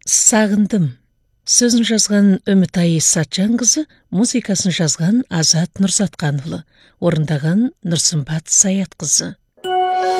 Сағындым. Сөзін жазған Үмітай Сатжанқызы, музыкасын жазған Азат Нұрсатқанұлы, орындаған Нұрсымбат Саятқызы.